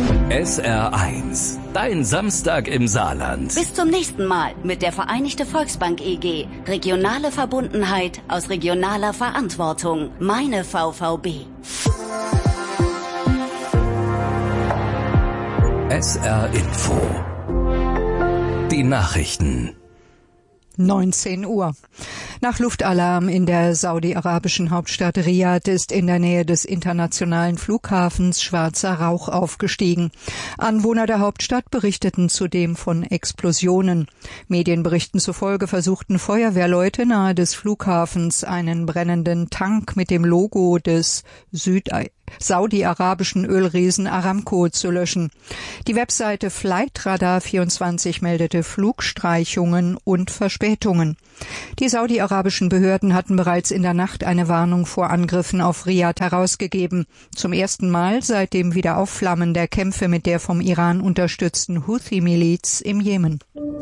SR1, dein Samstag im Saarland. Bis zum nächsten Mal mit der Vereinigte Volksbank EG. Regionale Verbundenheit aus regionaler Verantwortung. Meine VVB. SR Info. Die Nachrichten. 19 Uhr. Nach Luftalarm in der saudi-arabischen Hauptstadt Riad ist in der Nähe des internationalen Flughafens schwarzer Rauch aufgestiegen. Anwohner der Hauptstadt berichteten zudem von Explosionen. Medienberichten zufolge versuchten Feuerwehrleute nahe des Flughafens einen brennenden Tank mit dem Logo des saudi-arabischen Ölriesen Aramco zu löschen. Die Webseite Flightradar24 meldete Flugstreichungen und Verspätungen. Die saudi-arabischen Behörden hatten bereits in der Nacht eine Warnung vor Angriffen auf Riad herausgegeben. Zum ersten Mal seit dem Wiederaufflammen der Kämpfe mit der vom Iran unterstützten Houthi-Miliz im Jemen.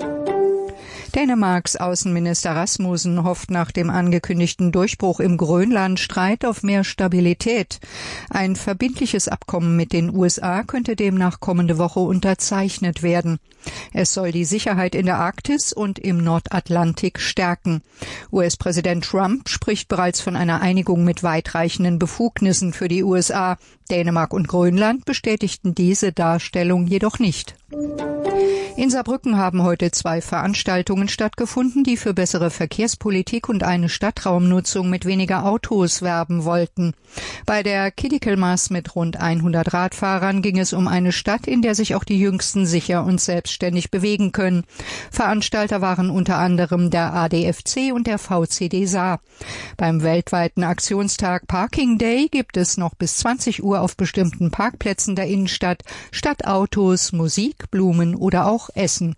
Dänemarks Außenminister Rasmussen hofft nach dem angekündigten Durchbruch im Grönlandstreit auf mehr Stabilität. Ein verbindliches Abkommen mit den USA könnte demnach kommende Woche unterzeichnet werden. Es soll die Sicherheit in der Arktis und im Nordatlantik stärken. US-Präsident Trump spricht bereits von einer Einigung mit weitreichenden Befugnissen für die USA. Dänemark und Grönland bestätigten diese Darstellung jedoch nicht. In Saarbrücken haben heute 2 Veranstaltungen stattgefunden, die für bessere Verkehrspolitik und eine Stadtraumnutzung mit weniger Autos werben wollten. Bei der Kiddikelmaß mit rund 100 Radfahrern ging es um eine Stadt, in der sich auch die Jüngsten sicher und selbstständig bewegen können. Veranstalter waren unter anderem der ADFC und der VCD Saar. Beim weltweiten Aktionstag Parking Day gibt es noch bis 20 Uhr auf bestimmten Parkplätzen der Innenstadt statt Autos Musik, Blumen oder auch Essen.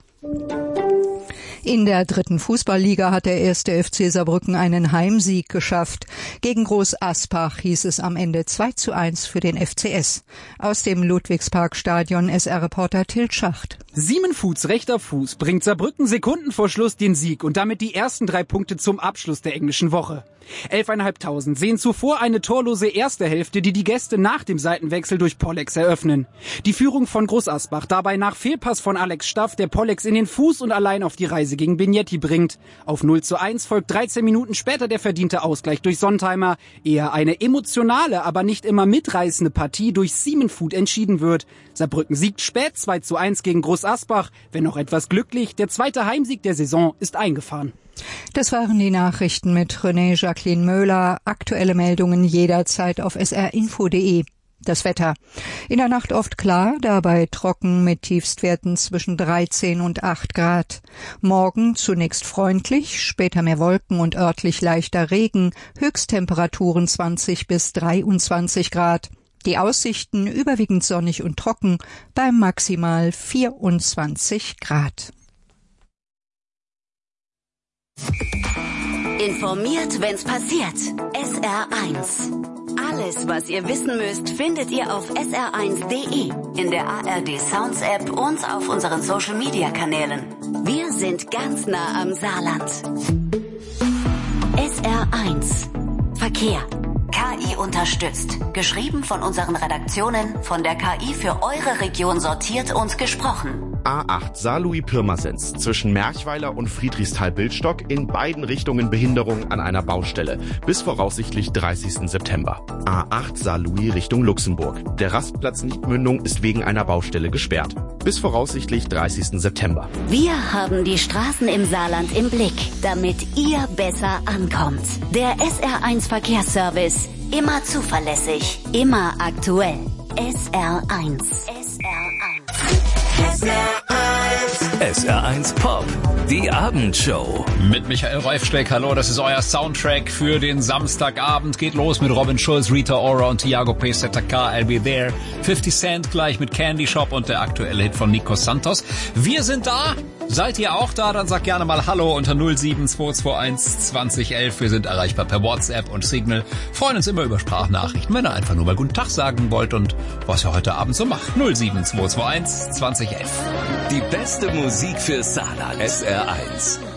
In der 3. Fußballliga hat der 1. FC Saarbrücken einen Heimsieg geschafft. Gegen Groß Aspach hieß es am Ende 2:1 für den FCS. Aus dem Ludwigsparkstadion SR-Reporter Til Schacht. Siemenfuths rechter Fuß bringt Saarbrücken Sekunden vor Schluss den Sieg und damit die ersten 3 Punkte zum Abschluss der englischen Woche. 11.500 sehen zuvor eine torlose erste Hälfte, die die Gäste nach dem Seitenwechsel durch Pollex eröffnen. Die Führung von Groß Asbach dabei nach Fehlpass von Alex Staff, der Pollex in den Fuß und allein auf die Reise gegen Vignetti bringt. Auf 0:1 folgt 13 Minuten später der verdiente Ausgleich durch Sontheimer. Eher eine emotionale, aber nicht immer mitreißende Partie durch Siemenfuth entschieden wird. Saarbrücken siegt spät 2:1 gegen Groß Asbach. Wenn auch etwas glücklich, der 2. Heimsieg der Saison ist eingefahren. Das waren die Nachrichten mit René Jacqueline Möhler. Aktuelle Meldungen jederzeit auf srinfo.de. Das Wetter. In der Nacht oft klar, dabei trocken mit Tiefstwerten zwischen 13 und 8 Grad. Morgen zunächst freundlich, später mehr Wolken und örtlich leichter Regen, Höchsttemperaturen 20 bis 23 Grad. Die Aussichten überwiegend sonnig und trocken bei maximal 24 Grad. Informiert, wenn's passiert. SR1. Alles, was ihr wissen müsst, findet ihr auf sr1.de, in der ARD Sounds App und auf unseren Social Media Kanälen. Wir sind ganz nah am Saarland. SR1. Verkehr. KI unterstützt. Geschrieben von unseren Redaktionen, von der KI für eure Region sortiert und gesprochen. A8 Saarlouis-Pirmasens zwischen Merchweiler und Friedrichsthal-Bildstock, in beiden Richtungen Behinderung an einer Baustelle. Bis voraussichtlich 30. September. A8 Saarlouis Richtung Luxemburg. Der Rastplatz Niedmündung ist wegen einer Baustelle gesperrt. Bis voraussichtlich 30. September. Wir haben die Straßen im Saarland im Blick, damit ihr besser ankommt. Der SR1 Verkehrsservice. Immer zuverlässig, immer aktuell. SR1. SR1 Pop, die Abendshow. Mit Michael Reifsteck, hallo, das ist euer Soundtrack für den Samstagabend. Geht los mit Robin Schulz, Rita Ora und Thiago Pesataka, I'll Be There. 50 Cent gleich mit Candy Shop und der aktuelle Hit von Nico Santos. Wir sind da. Seid ihr auch da? Dann sagt gerne mal Hallo unter 07221 2011. Wir sind erreichbar per WhatsApp und Signal. Freuen uns immer über Sprachnachrichten, wenn ihr einfach nur mal guten Tag sagen wollt und was ihr heute Abend so macht. 07221 2011. Die beste Musik für Saarland. SR1.